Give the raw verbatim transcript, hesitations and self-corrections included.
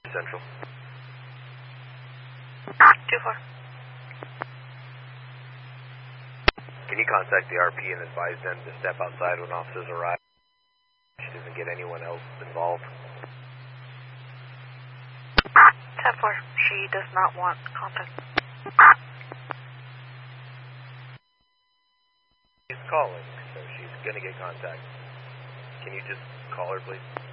Central. two four. Can you contact the R P and advise them to step outside when officers arrive? She doesn't get anyone else involved. ten four. She does not want contact. She's calling, so she's gonna get contact. Can you just call her, please?